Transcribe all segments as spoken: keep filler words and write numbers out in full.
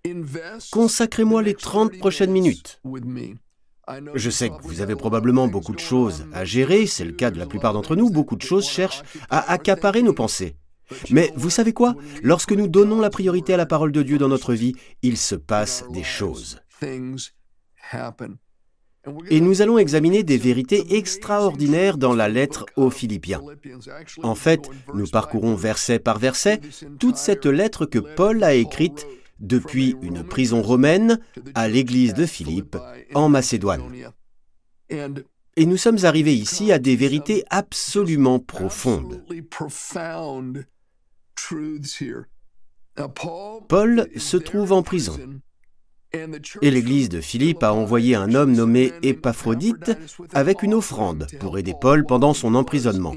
Consacrez-moi les trente prochaines minutes. Je sais que vous avez probablement beaucoup de choses à gérer, c'est le cas de la plupart d'entre nous, beaucoup de choses cherchent à accaparer nos pensées. Mais vous savez quoi? Lorsque nous donnons la priorité à la parole de Dieu dans notre vie, il se passe des choses. Et nous allons examiner des vérités extraordinaires dans la lettre aux Philippiens. En fait, nous parcourons verset par verset toute cette lettre que Paul a écrite depuis une prison romaine à l'église de Philippe en Macédoine. Et nous sommes arrivés ici à des vérités absolument profondes. Paul se trouve en prison. Et l'église de Philippe a envoyé un homme nommé Épaphrodite avec une offrande pour aider Paul pendant son emprisonnement.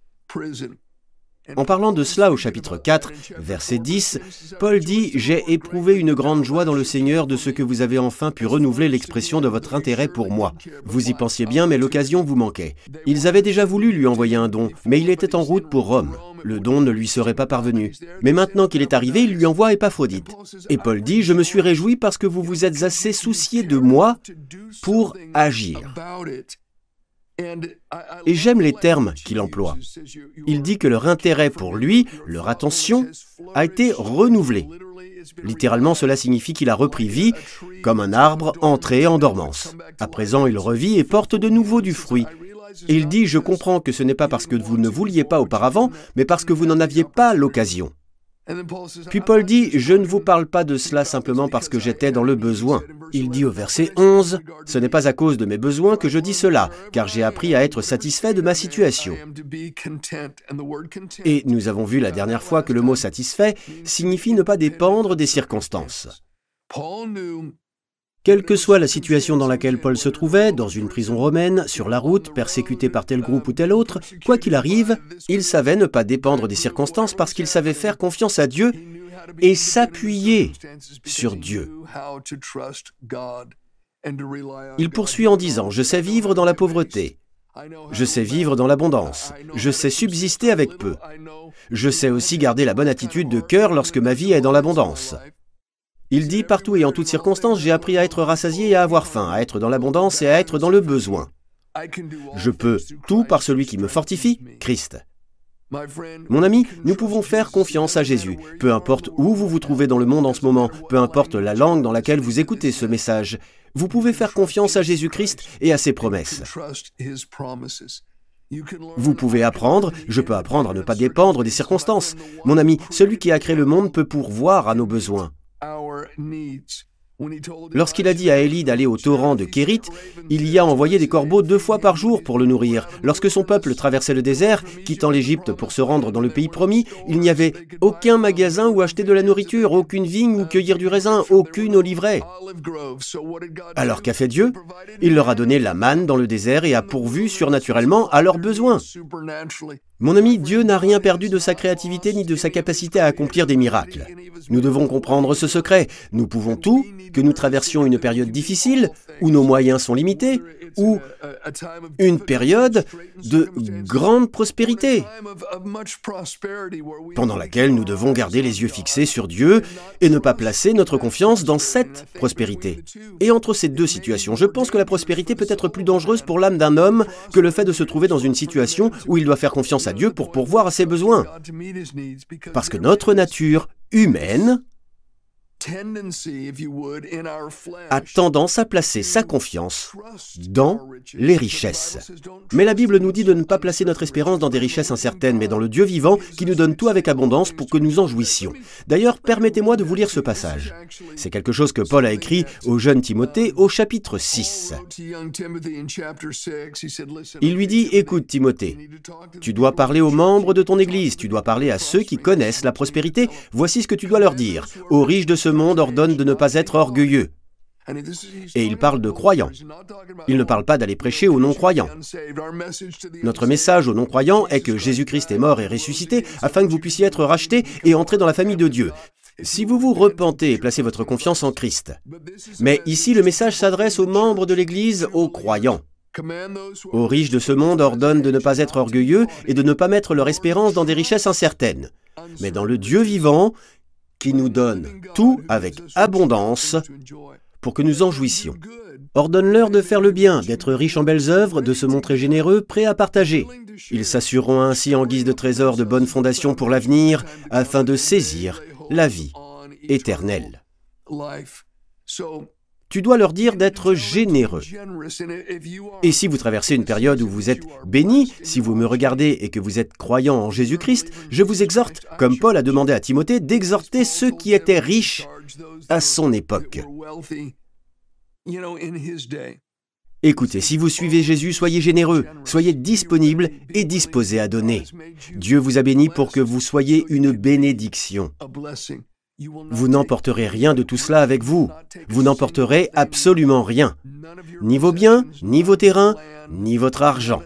En parlant de cela au chapitre quatre, verset dix, Paul dit « J'ai éprouvé une grande joie dans le Seigneur de ce que vous avez enfin pu renouveler l'expression de votre intérêt pour moi. Vous y pensiez bien, mais l'occasion vous manquait. Ils avaient déjà voulu lui envoyer un don, mais il était en route pour Rome. Le don ne lui serait pas parvenu. Mais maintenant qu'il est arrivé, il lui envoie Épaphrodite. Et Paul dit « Je me suis réjoui parce que vous vous êtes assez souciés de moi pour agir. » Et j'aime les termes qu'il emploie. Il dit que leur intérêt pour lui, leur attention, a été renouvelé. Littéralement, cela signifie qu'il a repris vie, comme un arbre entré en dormance. À présent, il revit et porte de nouveau du fruit. Et il dit « Je comprends que ce n'est pas parce que vous ne vouliez pas auparavant, mais parce que vous n'en aviez pas l'occasion. » Puis Paul dit « Je ne vous parle pas de cela simplement parce que j'étais dans le besoin. » Il dit au verset onze « Ce n'est pas à cause de mes besoins que je dis cela, car j'ai appris à être satisfait de ma situation. » Et nous avons vu la dernière fois que le mot « satisfait » signifie ne pas dépendre des circonstances. Quelle que soit la situation dans laquelle Paul se trouvait, dans une prison romaine, sur la route, persécuté par tel groupe ou tel autre, quoi qu'il arrive, il savait ne pas dépendre des circonstances parce qu'il savait faire confiance à Dieu et s'appuyer sur Dieu. Il poursuit en disant « Je sais vivre dans la pauvreté. Je sais vivre dans l'abondance. Je sais subsister avec peu. Je sais aussi garder la bonne attitude de cœur lorsque ma vie est dans l'abondance. » Il dit « Partout et en toutes circonstances, j'ai appris à être rassasié et à avoir faim, à être dans l'abondance et à être dans le besoin. Je peux tout par celui qui me fortifie, Christ. » Mon ami, nous pouvons faire confiance à Jésus. Peu importe où vous vous trouvez dans le monde en ce moment, peu importe la langue dans laquelle vous écoutez ce message, vous pouvez faire confiance à Jésus-Christ et à ses promesses. Vous pouvez apprendre, je peux apprendre à ne pas dépendre des circonstances. Mon ami, celui qui a créé le monde peut pourvoir à nos besoins. Lorsqu'il a dit à Élie d'aller au torrent de Kérit, il y a envoyé des corbeaux deux fois par jour pour le nourrir. Lorsque son peuple traversait le désert, quittant l'Égypte pour se rendre dans le pays promis, il n'y avait aucun magasin où acheter de la nourriture, aucune vigne où cueillir du raisin, aucune oliveraie. Alors qu'a fait Dieu? Il leur a donné la manne dans le désert et a pourvu surnaturellement à leurs besoins. Mon ami, Dieu n'a rien perdu de sa créativité ni de sa capacité à accomplir des miracles. Nous devons comprendre ce secret. Nous pouvons tout, que nous traversions une période difficile, où nos moyens sont limités, ou une période de grande prospérité, pendant laquelle nous devons garder les yeux fixés sur Dieu et ne pas placer notre confiance dans cette prospérité. Et entre ces deux situations, je pense que la prospérité peut être plus dangereuse pour l'âme d'un homme que le fait de se trouver dans une situation où il doit faire confiance à Dieu pour pourvoir à ses besoins. Parce que notre nature humaine a tendance à placer sa confiance dans les richesses. Mais la Bible nous dit de ne pas placer notre espérance dans des richesses incertaines, mais dans le Dieu vivant qui nous donne tout avec abondance pour que nous en jouissions. D'ailleurs, permettez-moi de vous lire ce passage. C'est quelque chose que Paul a écrit au jeune Timothée au chapitre six. Il lui dit « Écoute Timothée, tu dois parler aux membres de ton Église, tu dois parler à ceux qui connaissent la prospérité. Voici ce que tu dois leur dire. Aux riches de ce monde ordonne de ne pas être orgueilleux. » Et il parle de croyants. Il ne parle pas d'aller prêcher aux non-croyants. Notre message aux non-croyants est que Jésus-Christ est mort et ressuscité afin que vous puissiez être rachetés et entrer dans la famille de Dieu. Si vous vous repentez et placez votre confiance en Christ. Mais ici, le message s'adresse aux membres de l'Église, aux croyants. Aux riches de ce monde ordonne de ne pas être orgueilleux et de ne pas mettre leur espérance dans des richesses incertaines, mais dans le Dieu vivant qui nous donne tout avec abondance pour que nous en jouissions. Ordonne-leur de faire le bien, d'être riches en belles œuvres, de se montrer généreux, prêts à partager. Ils s'assureront ainsi en guise de trésor de bonnes fondations pour l'avenir, afin de saisir la vie éternelle. Tu dois leur dire d'être généreux. Et si vous traversez une période où vous êtes béni, si vous me regardez et que vous êtes croyant en Jésus-Christ, je vous exhorte, comme Paul a demandé à Timothée, d'exhorter ceux qui étaient riches à son époque. Écoutez, si vous suivez Jésus, soyez généreux, soyez disponibles et disposés à donner. Dieu vous a béni pour que vous soyez une bénédiction. Vous n'emporterez rien de tout cela avec vous. Vous n'emporterez absolument rien. Ni vos biens, ni vos terrains, ni votre argent.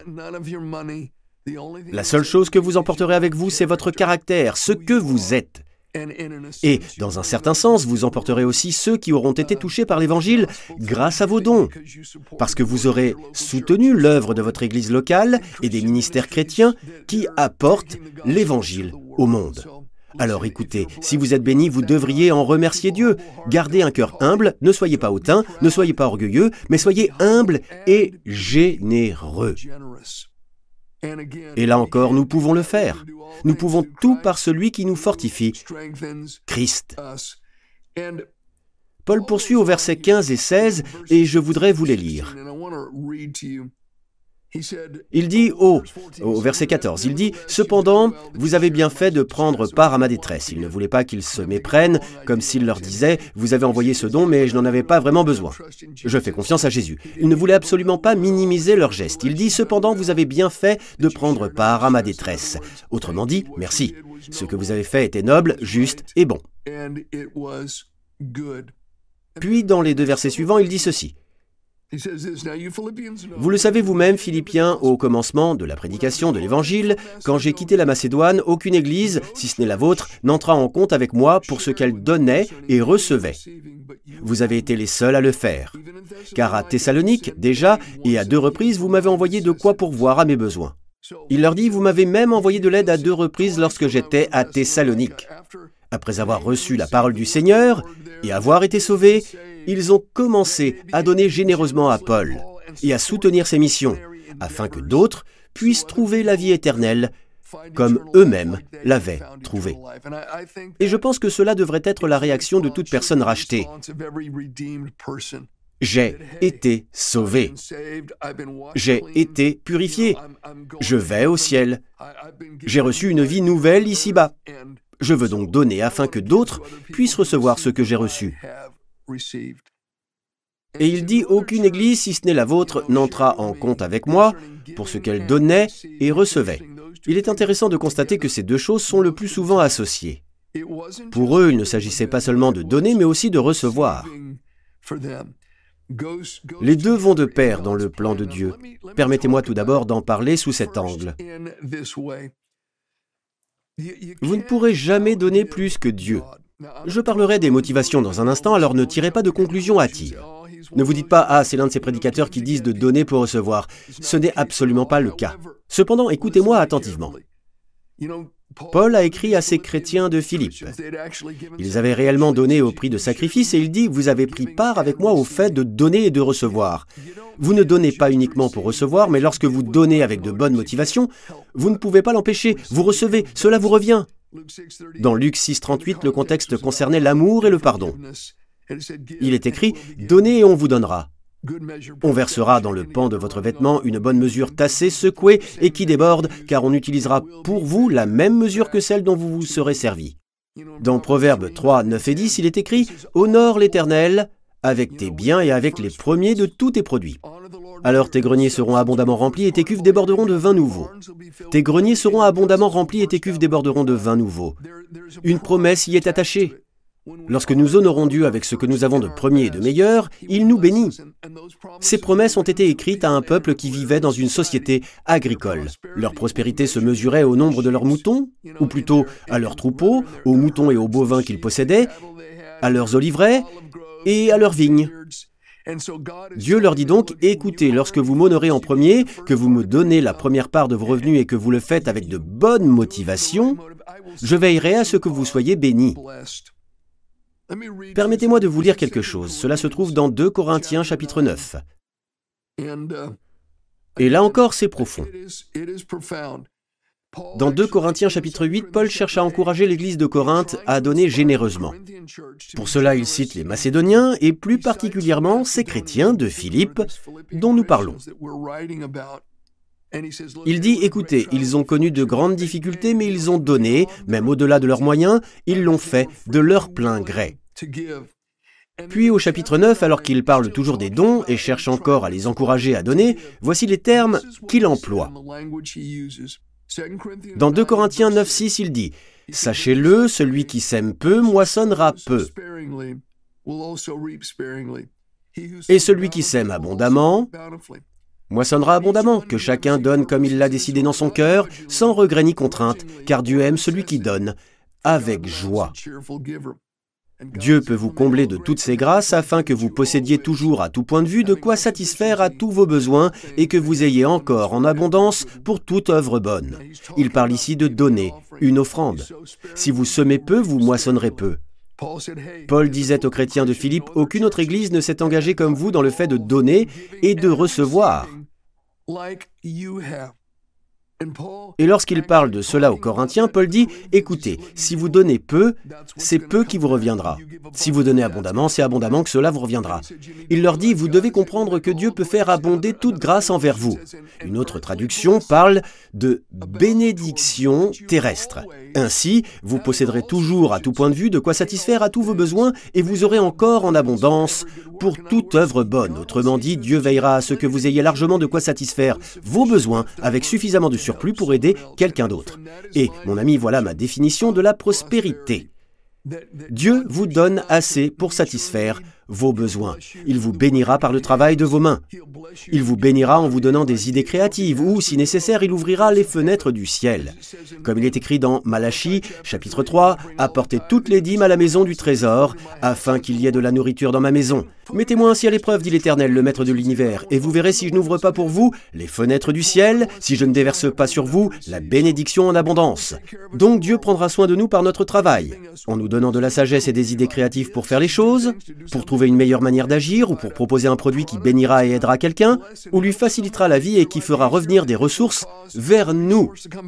La seule chose que vous emporterez avec vous, c'est votre caractère, ce que vous êtes. Et, dans un certain sens, vous emporterez aussi ceux qui auront été touchés par l'Évangile grâce à vos dons, parce que vous aurez soutenu l'œuvre de votre Église locale et des ministères chrétiens qui apportent l'Évangile au monde. Alors écoutez, si vous êtes bénis, vous devriez en remercier Dieu. Gardez un cœur humble, ne soyez pas hautain, ne soyez pas orgueilleux, mais soyez humble et généreux. Et là encore, nous pouvons le faire. Nous pouvons tout par celui qui nous fortifie, Christ. Paul poursuit au verset quinze et seize, et je voudrais vous les lire. Il dit, oh, au verset quatorze, il dit « Cependant, vous avez bien fait de prendre part à ma détresse. » Il ne voulait pas qu'ils se méprennent, comme s'il leur disait « Vous avez envoyé ce don, mais je n'en avais pas vraiment besoin. » Je fais confiance à Jésus. Il ne voulait absolument pas minimiser leur geste. Il dit « Cependant, vous avez bien fait de prendre part à ma détresse. » Autrement dit, merci. Ce que vous avez fait était noble, juste et bon. Puis, dans les deux versets suivants, il dit ceci. Vous le savez vous-même, Philippiens, au commencement de la prédication de l'Évangile, quand j'ai quitté la Macédoine, aucune église, si ce n'est la vôtre, n'entra en compte avec moi pour ce qu'elle donnait et recevait. Vous avez été les seuls à le faire. Car à Thessalonique, déjà, et à deux reprises, vous m'avez envoyé de quoi pourvoir à mes besoins. Il leur dit, vous m'avez même envoyé de l'aide à deux reprises lorsque j'étais à Thessalonique. Après avoir reçu la parole du Seigneur et avoir été sauvés, ils ont commencé à donner généreusement à Paul et à soutenir ses missions, afin que d'autres puissent trouver la vie éternelle comme eux-mêmes l'avaient trouvée. Et je pense que cela devrait être la réaction de toute personne rachetée. J'ai été sauvé. J'ai été purifié. Je vais au ciel. J'ai reçu une vie nouvelle ici-bas. Je veux donc donner afin que d'autres puissent recevoir ce que j'ai reçu. Et il dit, aucune église, si ce n'est la vôtre, n'entra en compte avec moi pour ce qu'elle donnait et recevait. Il est intéressant de constater que ces deux choses sont le plus souvent associées. Pour eux, il ne s'agissait pas seulement de donner, mais aussi de recevoir. Les deux vont de pair dans le plan de Dieu. Permettez-moi tout d'abord d'en parler sous cet angle. Vous ne pourrez jamais donner plus que Dieu. Je parlerai des motivations dans un instant, alors ne tirez pas de conclusions hâtives. Ne vous dites pas « Ah, c'est l'un de ces prédicateurs qui disent de donner pour recevoir ». Ce n'est absolument pas le cas. Cependant, écoutez-moi attentivement. Paul a écrit à ces chrétiens de Philippe. Ils avaient réellement donné au prix de sacrifice et il dit « Vous avez pris part avec moi au fait de donner et de recevoir. Vous ne donnez pas uniquement pour recevoir, mais lorsque vous donnez avec de bonnes motivations, vous ne pouvez pas l'empêcher. Vous recevez, cela vous revient. » Dans Luc six, trente-huit, le contexte concernait l'amour et le pardon. Il est écrit « Donnez et on vous donnera. On versera dans le pan de votre vêtement une bonne mesure tassée, secouée et qui déborde, car on utilisera pour vous la même mesure que celle dont vous vous serez servi. » Dans Proverbes trois, neuf et dix, il est écrit « Honore l'Éternel avec tes biens et avec les premiers de tous tes produits. Alors tes greniers seront abondamment remplis et tes cuves déborderont de vin nouveau. Tes greniers seront abondamment remplis et tes cuves déborderont de vin nouveau. » Une promesse y est attachée. Lorsque nous honorons Dieu avec ce que nous avons de premier et de meilleur, il nous bénit. Ces promesses ont été écrites à un peuple qui vivait dans une société agricole. Leur prospérité se mesurait au nombre de leurs moutons, ou plutôt à leurs troupeaux, aux moutons et aux bovins qu'ils possédaient, à leurs oliveraies et à leurs vignes. Dieu leur dit donc, écoutez, lorsque vous m'honorez en premier, que vous me donnez la première part de vos revenus et que vous le faites avec de bonnes motivations, je veillerai à ce que vous soyez bénis. Permettez-moi de vous lire quelque chose. Cela se trouve dans deux Corinthiens chapitre neuf. Et là encore, c'est profond. Dans deux Corinthiens chapitre huit, Paul cherche à encourager l'Église de Corinthe à donner généreusement. Pour cela, il cite les Macédoniens et plus particulièrement ces chrétiens de Philippe dont nous parlons. Il dit, écoutez, ils ont connu de grandes difficultés, mais ils ont donné, même au-delà de leurs moyens, ils l'ont fait de leur plein gré. Puis au chapitre neuf, alors qu'il parle toujours des dons et cherche encore à les encourager à donner, voici les termes qu'il emploie. Dans deux Corinthiens neuf six, il dit « Sachez-le, celui qui sème peu moissonnera peu. Et celui qui sème abondamment moissonnera abondamment, que chacun donne comme il l'a décidé dans son cœur, sans regret ni contrainte, car Dieu aime celui qui donne avec joie. » Dieu peut vous combler de toutes ses grâces afin que vous possédiez toujours à tout point de vue de quoi satisfaire à tous vos besoins et que vous ayez encore en abondance pour toute œuvre bonne. Il parle ici de donner, une offrande. Si vous semez peu, vous moissonnerez peu. Paul disait aux chrétiens de Philippe, « Aucune autre église ne s'est engagée comme vous dans le fait de donner et de recevoir. » Et lorsqu'il parle de cela aux Corinthiens, Paul dit, « Écoutez, si vous donnez peu, c'est peu qui vous reviendra. Si vous donnez abondamment, c'est abondamment que cela vous reviendra. » Il leur dit, « Vous devez comprendre que Dieu peut faire abonder toute grâce envers vous. » Une autre traduction parle de bénédiction terrestre. Ainsi, vous posséderez toujours à tout point de vue de quoi satisfaire à tous vos besoins et vous aurez encore en abondance pour toute œuvre bonne. Autrement dit, Dieu veillera à ce que vous ayez largement de quoi satisfaire vos besoins avec suffisamment de surplus pour aider quelqu'un d'autre. Et, mon ami, voilà ma définition de la prospérité. Dieu vous donne assez pour satisfaire vos besoins. Il vous bénira par le travail de vos mains. Il vous bénira en vous donnant des idées créatives ou, si nécessaire, il ouvrira les fenêtres du ciel. Comme il est écrit dans Malachie, chapitre trois, « Apportez toutes les dîmes à la maison du trésor, afin qu'il y ait de la nourriture dans ma maison. Mettez-moi ainsi à l'épreuve, dit l'Éternel, le Maître de l'univers, et vous verrez si je n'ouvre pas pour vous les fenêtres du ciel, si je ne déverse pas sur vous la bénédiction en abondance. » Donc Dieu prendra soin de nous par notre travail, en nous donnant de la sagesse et des idées créatives pour faire les choses, pour trouver une meilleure manière d'agir ou pour proposer un produit qui bénira et aidera quelqu'un, ou lui facilitera la vie et qui fera revenir des ressources vers nous.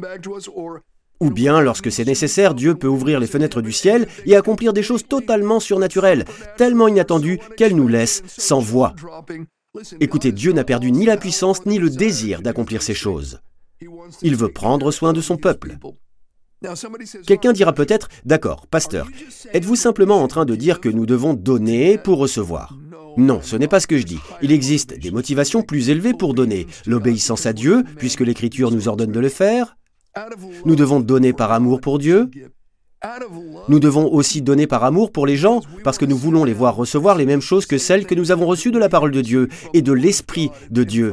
Ou bien, lorsque c'est nécessaire, Dieu peut ouvrir les fenêtres du ciel et accomplir des choses totalement surnaturelles, tellement inattendues qu'elles nous laissent sans voix. Écoutez, Dieu n'a perdu ni la puissance ni le désir d'accomplir ces choses. Il veut prendre soin de son peuple. Quelqu'un dira peut-être, « D'accord, pasteur, êtes-vous simplement en train de dire que nous devons donner pour recevoir ?» Non, ce n'est pas ce que je dis. Il existe des motivations plus élevées pour donner. L'obéissance à Dieu, puisque l'Écriture nous ordonne de le faire. Nous devons donner par amour pour Dieu. Nous devons aussi donner par amour pour les gens, parce que nous voulons les voir recevoir les mêmes choses que celles que nous avons reçues de la parole de Dieu et de l'Esprit de Dieu.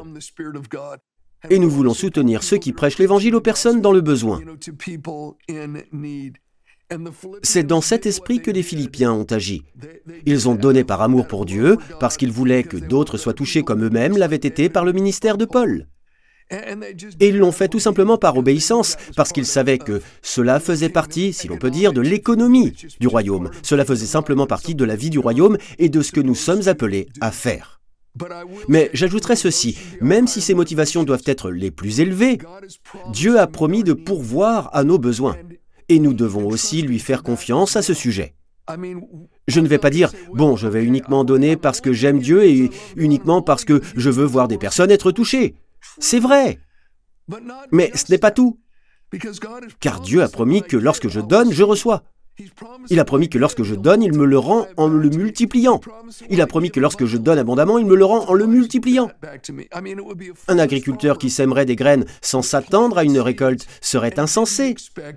Et nous voulons soutenir ceux qui prêchent l'Évangile aux personnes dans le besoin. C'est dans cet esprit que les Philippiens ont agi. Ils ont donné par amour pour Dieu, parce qu'ils voulaient que d'autres soient touchés comme eux-mêmes l'avaient été par le ministère de Paul. Et ils l'ont fait tout simplement par obéissance, parce qu'ils savaient que cela faisait partie, si l'on peut dire, de l'économie du royaume. Cela faisait simplement partie de la vie du royaume et de ce que nous sommes appelés à faire. Mais j'ajouterai ceci, même si ces motivations doivent être les plus élevées, Dieu a promis de pourvoir à nos besoins. Et nous devons aussi lui faire confiance à ce sujet. Je ne vais pas dire, bon, je vais uniquement donner parce que j'aime Dieu et uniquement parce que je veux voir des personnes être touchées. C'est vrai. Mais ce n'est pas tout. Car Dieu a promis que lorsque je donne, je reçois. Il a promis que lorsque je donne, il me le rend en le multipliant. Il a promis que lorsque je donne abondamment, il me le rend en le multipliant. Un agriculteur qui sèmerait des graines sans s'attendre à une récolte serait insensé.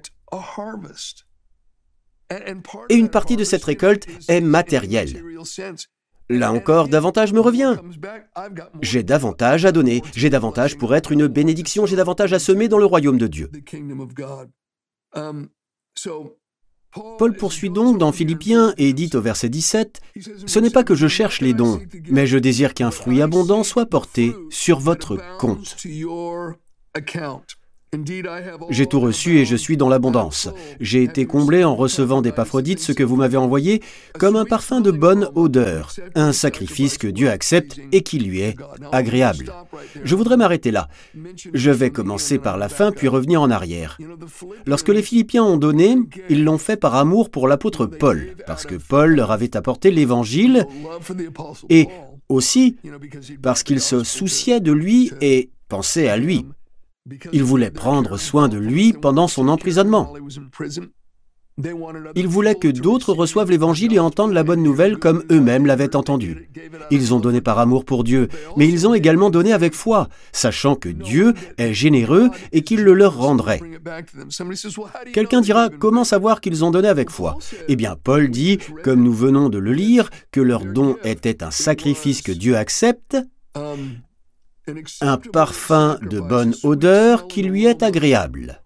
Et une partie de cette récolte est matérielle. Là encore, davantage me revient. J'ai davantage à donner, j'ai davantage pour être une bénédiction, j'ai davantage à semer dans le royaume de Dieu. Paul poursuit donc dans Philippiens et dit au verset dix-sept, « Ce n'est pas que je cherche les dons, mais je désire qu'un fruit abondant soit porté sur votre compte. » J'ai tout reçu et je suis dans l'abondance. J'ai été comblé en recevant d'Épaphrodite ce que vous m'avez envoyé comme un parfum de bonne odeur, un sacrifice que Dieu accepte et qui lui est agréable. Je voudrais m'arrêter là. Je vais commencer par la fin puis revenir en arrière. Lorsque les Philippiens ont donné, ils l'ont fait par amour pour l'apôtre Paul, parce que Paul leur avait apporté l'Évangile et aussi parce qu'il se souciait de lui et pensait à lui. Il voulait prendre soin de lui pendant son emprisonnement. Il voulait que d'autres reçoivent l'Évangile et entendent la bonne nouvelle comme eux-mêmes l'avaient entendu. Ils ont donné par amour pour Dieu, mais ils ont également donné avec foi, sachant que Dieu est généreux et qu'il le leur rendrait. Quelqu'un dira, comment savoir qu'ils ont donné avec foi? Eh bien, Paul dit, comme nous venons de le lire, que leur don était un sacrifice que Dieu accepte, un parfum de bonne odeur qui lui est agréable.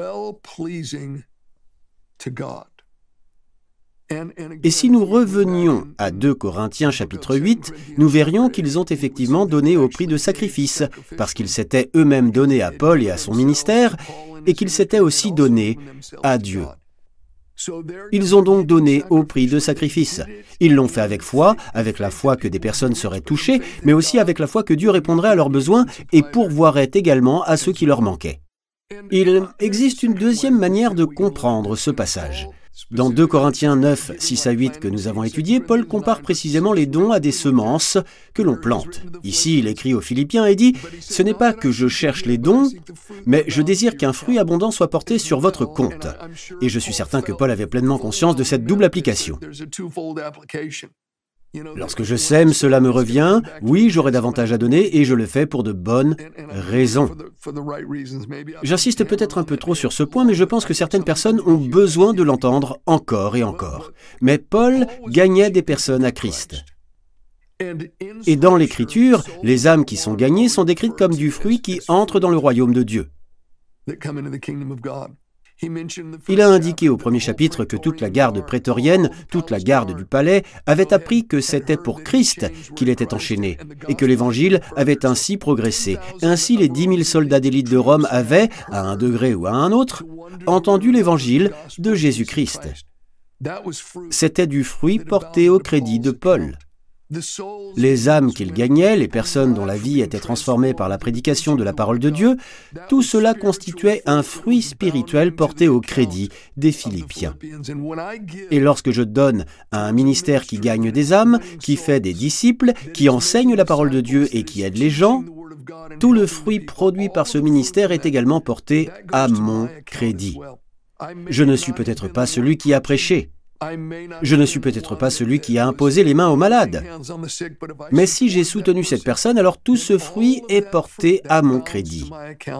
Et si nous revenions à deux Corinthiens chapitre huit, nous verrions qu'ils ont effectivement donné au prix de sacrifice, parce qu'ils s'étaient eux-mêmes donnés à Paul et à son ministère, et qu'ils s'étaient aussi donnés à Dieu. Ils ont donc donné au prix de sacrifice. Ils l'ont fait avec foi, avec la foi que des personnes seraient touchées, mais aussi avec la foi que Dieu répondrait à leurs besoins et pourvoirait également à ceux qui leur manquaient. Il existe une deuxième manière de comprendre ce passage. Dans deux Corinthiens neuf, six à huit que nous avons étudié, Paul compare précisément les dons à des semences que l'on plante. Ici, il écrit aux Philippiens et dit « Ce n'est pas que je cherche les dons, mais je désire qu'un fruit abondant soit porté sur votre compte. » Et je suis certain que Paul avait pleinement conscience de cette double application. Lorsque je sème, cela me revient. Oui, j'aurai davantage à donner et je le fais pour de bonnes raisons. J'insiste peut-être un peu trop sur ce point, mais je pense que certaines personnes ont besoin de l'entendre encore et encore. Mais Paul gagnait des personnes à Christ. Et dans l'Écriture, les âmes qui sont gagnées sont décrites comme du fruit qui entre dans le royaume de Dieu. Il a indiqué au premier chapitre que toute la garde prétorienne, toute la garde du palais, avait appris que c'était pour Christ qu'il était enchaîné et que l'Évangile avait ainsi progressé. Ainsi, les dix mille soldats d'élite de Rome avaient, à un degré ou à un autre, entendu l'Évangile de Jésus-Christ. C'était du fruit porté au crédit de Paul. Les âmes qu'il gagnait, les personnes dont la vie était transformée par la prédication de la parole de Dieu, tout cela constituait un fruit spirituel porté au crédit des Philippiens. Et lorsque je donne à un ministère qui gagne des âmes, qui fait des disciples, qui enseigne la parole de Dieu et qui aide les gens, tout le fruit produit par ce ministère est également porté à mon crédit. Je ne suis peut-être pas celui qui a prêché. Je ne suis peut-être pas celui qui a imposé les mains aux malades. Mais si j'ai soutenu cette personne, alors tout ce fruit est porté à mon crédit.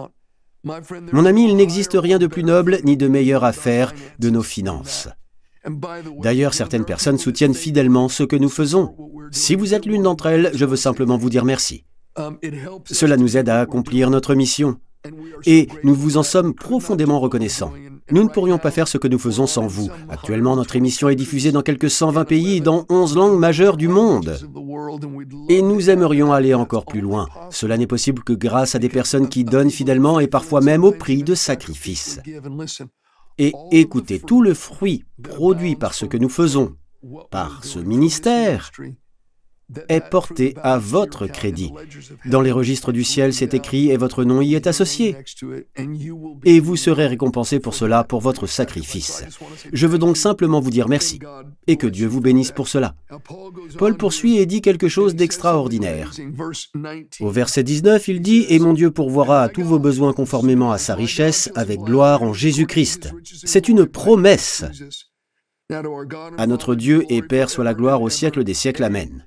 Mon ami, il n'existe rien de plus noble ni de meilleur à faire de nos finances. D'ailleurs, certaines personnes soutiennent fidèlement ce que nous faisons. Si vous êtes l'une d'entre elles, je veux simplement vous dire merci. Cela nous aide à accomplir notre mission. Et nous vous en sommes profondément reconnaissants. Nous ne pourrions pas faire ce que nous faisons sans vous. Actuellement, notre émission est diffusée dans quelques cent vingt pays et dans onze langues majeures du monde. Et nous aimerions aller encore plus loin. Cela n'est possible que grâce à des personnes qui donnent fidèlement et parfois même au prix de sacrifices. Et écoutez, tout le fruit produit par ce que nous faisons, par ce ministère, est porté à votre crédit. Dans les registres du ciel, c'est écrit et votre nom y est associé. Et vous serez récompensé pour cela, pour votre sacrifice. Je veux donc simplement vous dire merci et que Dieu vous bénisse pour cela. Paul poursuit et dit quelque chose d'extraordinaire. Au verset dix-neuf, il dit « Et mon Dieu pourvoira à tous vos besoins conformément à sa richesse, avec gloire en Jésus-Christ. » C'est une promesse. À notre Dieu et Père soit la gloire au siècle des siècles. Amen.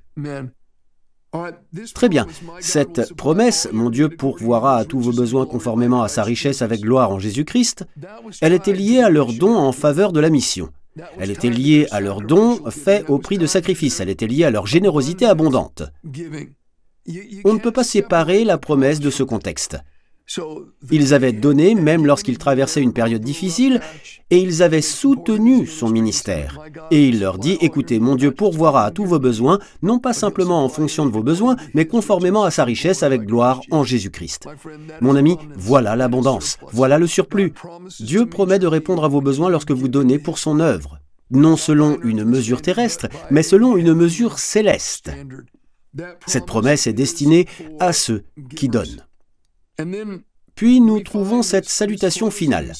Très bien. Cette promesse, mon Dieu pourvoira à tous vos besoins conformément à sa richesse avec gloire en Jésus-Christ, elle était liée à leur don en faveur de la mission. Elle était liée à leur don fait au prix de sacrifice. Elle était liée à leur générosité abondante. On ne peut pas séparer la promesse de ce contexte. Ils avaient donné même lorsqu'il traversait une période difficile et ils avaient soutenu son ministère. Et il leur dit, écoutez, mon Dieu pourvoira à tous vos besoins, non pas simplement en fonction de vos besoins, mais conformément à sa richesse avec gloire en Jésus-Christ. Mon ami, voilà l'abondance, voilà le surplus. Dieu promet de répondre à vos besoins lorsque vous donnez pour son œuvre. Non selon une mesure terrestre, mais selon une mesure céleste. Cette promesse est destinée à ceux qui donnent. Puis nous trouvons cette salutation finale.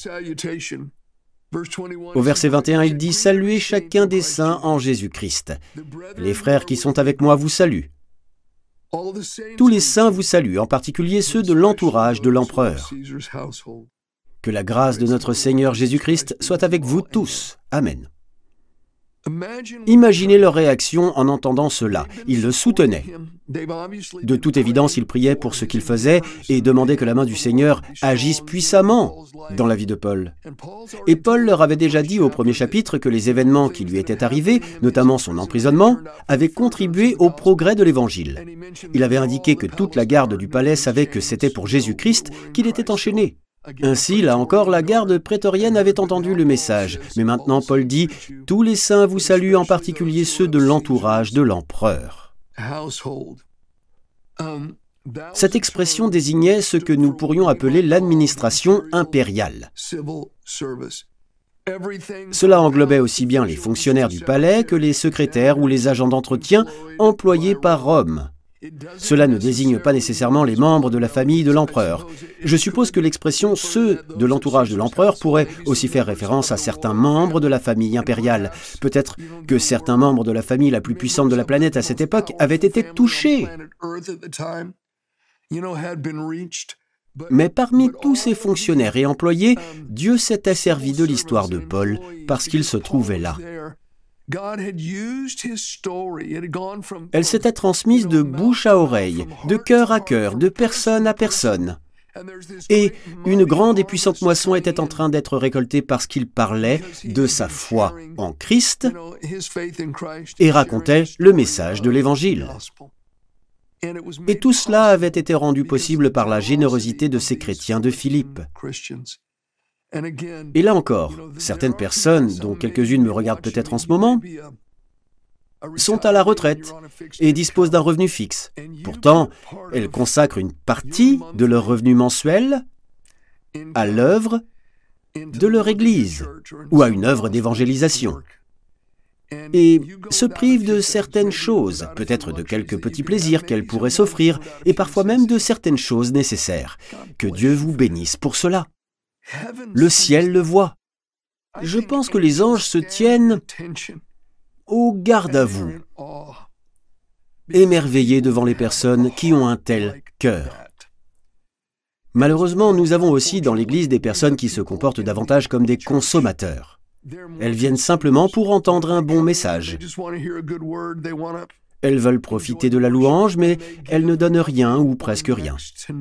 Au verset vingt et un, il dit « Saluez chacun des saints en Jésus-Christ. Les frères qui sont avec moi vous saluent. Tous les saints vous saluent, en particulier ceux de l'entourage de l'empereur. Que la grâce de notre Seigneur Jésus-Christ soit avec vous tous. Amen. » Imaginez leur réaction en entendant cela. Ils le soutenaient. De toute évidence, ils priaient pour ce qu'il faisait et demandaient que la main du Seigneur agisse puissamment dans la vie de Paul. Et Paul leur avait déjà dit au premier chapitre que les événements qui lui étaient arrivés, notamment son emprisonnement, avaient contribué au progrès de l'Évangile. Il avait indiqué que toute la garde du palais savait que c'était pour Jésus-Christ qu'il était enchaîné. Ainsi, là encore, la garde prétorienne avait entendu le message. Mais maintenant, Paul dit « Tous les saints vous saluent, en particulier ceux de l'entourage de l'empereur. » Cette expression désignait ce que nous pourrions appeler l'administration impériale. Cela englobait aussi bien les fonctionnaires du palais que les secrétaires ou les agents d'entretien employés par Rome. Cela ne désigne pas nécessairement les membres de la famille de l'empereur. Je suppose que l'expression « ceux de l'entourage de l'empereur » pourrait aussi faire référence à certains membres de la famille impériale. Peut-être que certains membres de la famille la plus puissante de la planète à cette époque avaient été touchés. Mais parmi tous ces fonctionnaires et employés, Dieu s'était servi de l'histoire de Paul parce qu'il se trouvait là. Elle s'était transmise de bouche à oreille, de cœur à cœur, de personne à personne. Et une grande et puissante moisson était en train d'être récoltée parce qu'il parlait de sa foi en Christ et racontait le message de l'Évangile. Et tout cela avait été rendu possible par la générosité de ces chrétiens de Philippe. Et là encore, certaines personnes, dont quelques-unes me regardent peut-être en ce moment, sont à la retraite et disposent d'un revenu fixe. Pourtant, elles consacrent une partie de leur revenu mensuel à l'œuvre de leur Église ou à une œuvre d'évangélisation. Et se privent de certaines choses, peut-être de quelques petits plaisirs qu'elles pourraient s'offrir, et parfois même de certaines choses nécessaires. Que Dieu vous bénisse pour cela. Le ciel le voit. Je pense que les anges se tiennent au garde à vous, émerveillés devant les personnes qui ont un tel cœur. Malheureusement, nous avons aussi dans l'Église des personnes qui se comportent davantage comme des consommateurs. Elles viennent simplement pour entendre un bon message. Elles veulent profiter de la louange, mais elles ne donnent rien ou presque rien.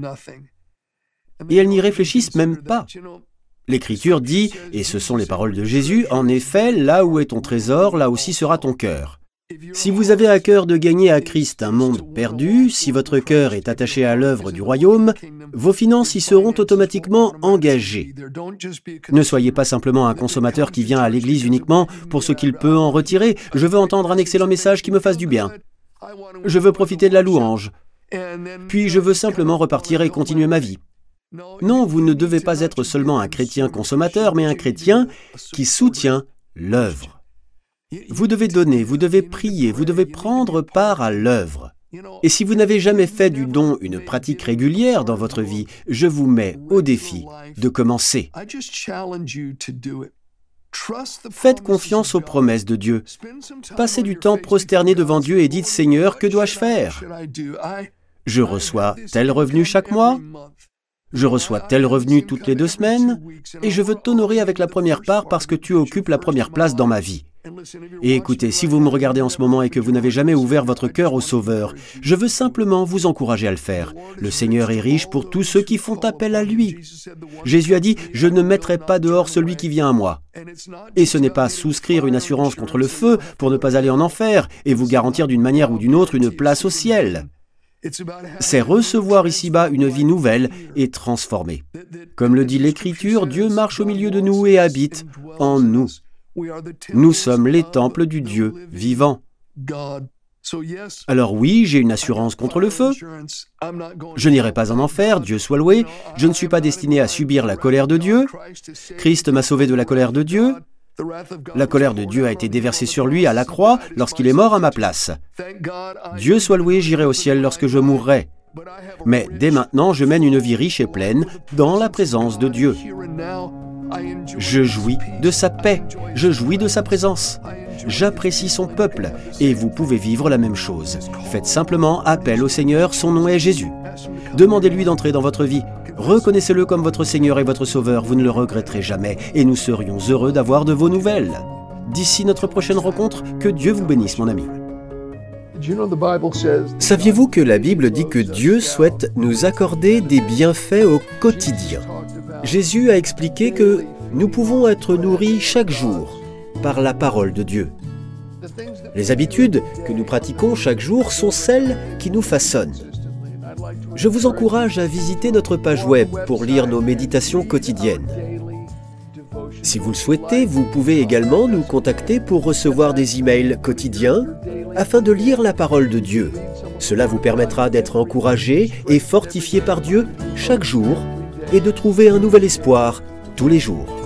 Et elles n'y réfléchissent même pas. L'Écriture dit, et ce sont les paroles de Jésus, « En effet, là où est ton trésor, là aussi sera ton cœur. » Si vous avez à cœur de gagner à Christ un monde perdu, si votre cœur est attaché à l'œuvre du royaume, vos finances y seront automatiquement engagées. Ne soyez pas simplement un consommateur qui vient à l'Église uniquement pour ce qu'il peut en retirer. Je veux entendre un excellent message qui me fasse du bien. Je veux profiter de la louange. Puis je veux simplement repartir et continuer ma vie. Non, vous ne devez pas être seulement un chrétien consommateur, mais un chrétien qui soutient l'œuvre. Vous devez donner, vous devez prier, vous devez prendre part à l'œuvre. Et si vous n'avez jamais fait du don une pratique régulière dans votre vie, je vous mets au défi de commencer. Faites confiance aux promesses de Dieu. Passez du temps prosterné devant Dieu et dites « Seigneur, que dois-je faire? Je reçois tel revenu chaque mois. Je reçois tel revenu toutes les deux semaines. Et je veux t'honorer avec la première part parce que tu occupes la première place dans ma vie. » Et écoutez, si vous me regardez en ce moment et que vous n'avez jamais ouvert votre cœur au Sauveur, je veux simplement vous encourager à le faire. Le Seigneur est riche pour tous ceux qui font appel à lui. Jésus a dit « Je ne mettrai pas dehors celui qui vient à moi ». Et ce n'est pas souscrire une assurance contre le feu pour ne pas aller en enfer et vous garantir d'une manière ou d'une autre une place au ciel. C'est recevoir ici-bas une vie nouvelle et transformée. Comme le dit l'Écriture, Dieu marche au milieu de nous et habite en nous. Nous sommes les temples du Dieu vivant. Alors oui, j'ai une assurance contre le feu. Je n'irai pas en enfer, Dieu soit loué. Je ne suis pas destiné à subir la colère de Dieu. Christ m'a sauvé de la colère de Dieu. La colère de Dieu a été déversée sur lui à la croix lorsqu'il est mort à ma place. Dieu soit loué, j'irai au ciel lorsque je mourrai. Mais dès maintenant, je mène une vie riche et pleine dans la présence de Dieu. Je jouis de sa paix, je jouis de sa présence. J'apprécie son peuple et vous pouvez vivre la même chose. Faites simplement appel au Seigneur, son nom est Jésus. Demandez-lui d'entrer dans votre vie. Reconnaissez-le comme votre Seigneur et votre Sauveur, vous ne le regretterez jamais et nous serions heureux d'avoir de vos nouvelles. D'ici notre prochaine rencontre, que Dieu vous bénisse mon ami. Saviez-vous que la Bible dit que Dieu souhaite nous accorder des bienfaits au quotidien? Jésus a expliqué que nous pouvons être nourris chaque jour par la parole de Dieu. Les habitudes que nous pratiquons chaque jour sont celles qui nous façonnent. Je vous encourage à visiter notre page web pour lire nos méditations quotidiennes. Si vous le souhaitez, vous pouvez également nous contacter pour recevoir des emails quotidiens afin de lire la parole de Dieu. Cela vous permettra d'être encouragé et fortifié par Dieu chaque jour et de trouver un nouvel espoir tous les jours.